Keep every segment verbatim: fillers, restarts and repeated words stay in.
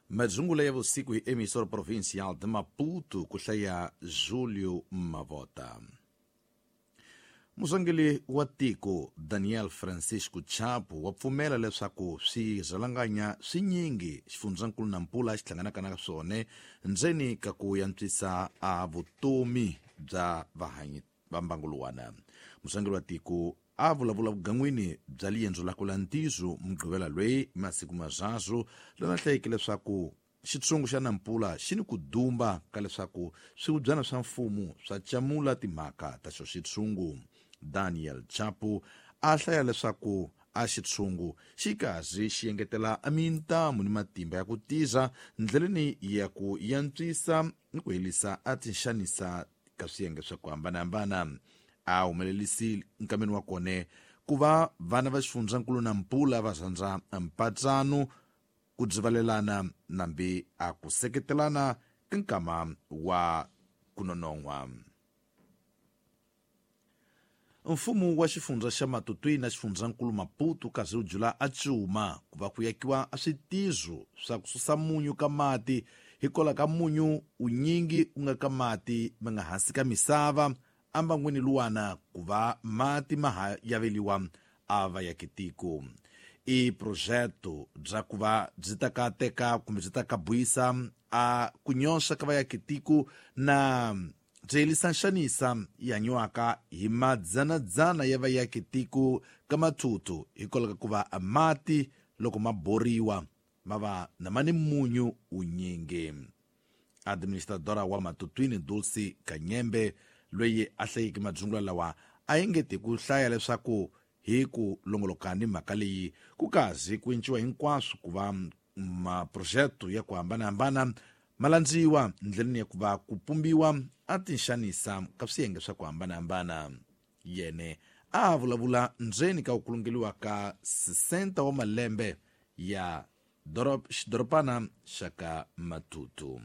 Madzungula ya vusiku hi emissora provincial de Maputo ku hlaya Júlio Mavota. Muzangeli wa tiko Daniel Francisco Chapo wa pfumela leswaku swizalanganya swinyingi xifundzankulu na mpula xi hlanganaka na swone ndzeni ka ku yantswisa a vutomi bya vahanyi va mbanguluwana. Muzangeli wa tiko a vulavula vugan'wini bya liyendzo la ku lantizo mugqivela lweyi masiku mazazo lana hlayeke leswaku xitshungu xa nampula xi ni ku dumba ka leswaku swiwubyana swa mfumo swa camula timhaka ta xo xitshungu. Daniel Chapo a hlaya leswaku a xitshungu xi kazi xi engetela a mintamu ni matimba ya ku tiza ndleleni ya ku yantswisa ni ku helisa a tinxanisa ka swiyenge swa ku hambanahambana. A humelelisi nkameni wa kone ku va vana va xifundzankulu na mpula va zandza mpatsano ku dzivalelana nambi a ku seketelana ka nkama wa ku nonon'wa. Mfumo wa xifundza xa Matutwi na xifundzankulu Maputo kazi wu jula a cuma ku va ku yakiwa a switizo swa ku susa munyu ka mati hikola ka munyu unyingi u nga ka mati ma nga hansi ka misava ambangwini luwana ku va mati ma ha yaveliwa a vayakitiko. I projeto bya ku va byi ta ka teka kumbe byi ta ka buyisa a ku nyoxa ka vayakitiko na byi helisa nxanisa yi hanyiwaka hi madzanadzana ya vayakitiko ka mathutu hikwalaho ka ku va mati loko ma boriwa ma va na mani munyu unyingi. Administradora wa Matutwini Dulce Kanyembe loyi a hlayeke madzungula lawa a yingeti ku hlaya leswaku hi ku longoloka ni mhaka leyi ku kazi ku enciwa hinkwaswo ku va maprojeto ya ku hambanahambana ma landziwa ndleleni ya ku va ku pumbiwa a tinxanisa ka swiyenge swa ku hambanahambana. Yene a vulavula ndzeni ka ku kulungeliwa ka sisenta wa malembe ya xidoropana xa ka Matutu.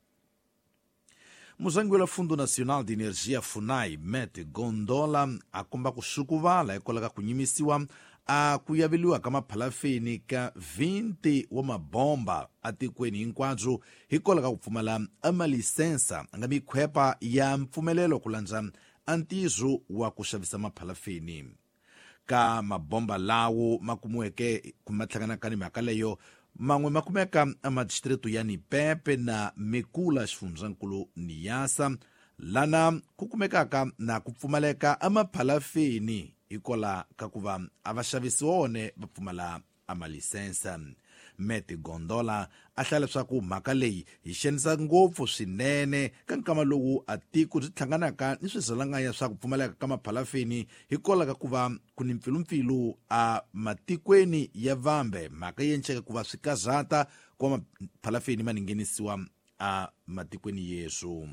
Muzangeli wa Fundo Nacional de Energia Funai Mete Gondola a komba ku xukuvala hikwalaho ka ku nyimisiwa a ku yaveliwa ka maphalafeni ka vinte wa mabomba atikweni hinkwabyo hikwalaho ka ku pfumala a malisensa a nga mikhwepa ya mpfumelelo ku landza antizo wa ku xavisa maphalafeni. Ka mabomba lawo ma kumiweke ku mathlanganaka ni mhaka leyo man'we ma kumeka amadistritu ya Nipepe na Mikula xifundzankulu Niassa lana ku kumekaka na ku pfumaleka amaphalafeni hikola ka ku va a vaxavisi wone va pfumala amalisensa. Mete Gondola a hlaya leswaku mhaka leyi yi xanisa ngopfu swinene ka nkama lowu a tiko byi hlanganaka ni swizalanganya swa ku pfumaleka ka maphalafeni hikola ka ku va ku ni mpfilumpfilu a matikweni ya vambe mhaka yencheka ku va swi kazata ku va maphalafeni ma nghenisiwa a matikweni yesu.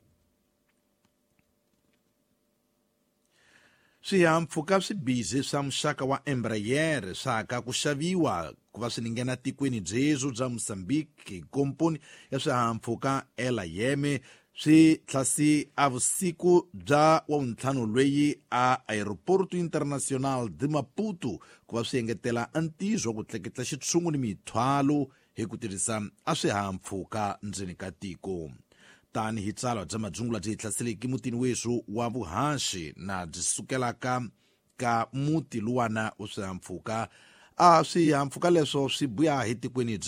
Swihahampfhuka swi bizi swa muxaka wa Embraer swa ka ku xaviwa ku va swi nghena tikweni byezu bya Mozambique. Komponi ya swihahampfhuka L I M swi tlhasi a vusiku bya wa vuntlhanu lweyi a Aeroporto Internacional de Maputo ku va swi engetela antizo wa ku tleketla xitshungu ni mithwalo hi ku tirhisa a swihahampfhuka ndzeni ka tiko. Tani hi tsalwa bya madzungula byi hlaseleki mutini wesu wa vuhaxi na byi sukelaka ka muti luwana wa swihahampfhuka a swihahampfhuka leswo swi buya hi tikweni